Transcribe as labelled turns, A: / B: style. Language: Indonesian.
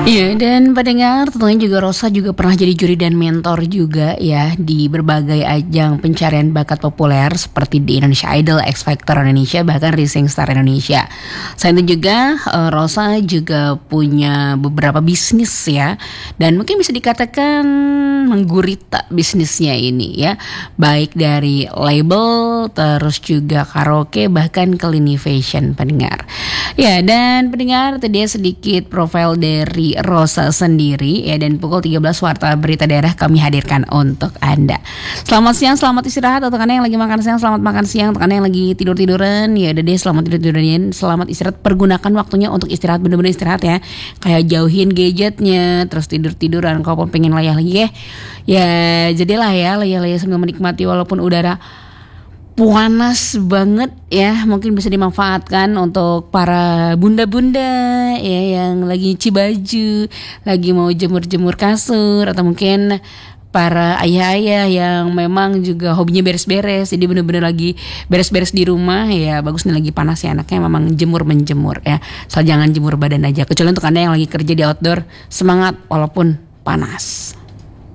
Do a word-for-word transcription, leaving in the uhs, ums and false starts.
A: Iya, dan pendengar tentunya juga Rosa juga pernah jadi juri dan mentor juga ya di berbagai ajang pencarian bakat populer seperti di Indonesia Idol, X Factor Indonesia, bahkan Rising Star Indonesia. Selain itu juga uh, Rosa juga punya beberapa bisnis ya, dan mungkin bisa dikatakan menggurita bisnisnya ini ya, baik dari label, terus juga karaoke, bahkan ke lini fashion pendengar. Ya, dan pendengar tadi sedikit profil dari Rosa sendiri ya, dan pukul tiga belas Warta Berita Daerah kami hadirkan untuk Anda. Selamat siang, selamat istirahat untuk Anda yang lagi makan siang, selamat makan siang. Untuk Anda yang lagi tidur-tiduran, ya udah deh selamat tidur-tiduran, selamat istirahat. Pergunakan waktunya untuk istirahat, bener-bener istirahat ya. Kayak jauhin gadgetnya, terus tidur-tiduran. Kalau pengen layah lagi ya, ya jadilah ya layah-layah sambil menikmati walaupun udara panas banget ya, mungkin bisa dimanfaatkan untuk para bunda-bunda ya yang lagi nyuci baju, lagi mau jemur-jemur kasur, atau mungkin para ayah-ayah yang memang juga hobinya beres-beres, jadi bener-bener lagi beres-beres di rumah ya. Bagus nih lagi panas ya, anaknya memang jemur-menjemur ya. Soal jangan jemur badan aja, kecuali untuk Anda yang lagi kerja di outdoor, semangat walaupun panas.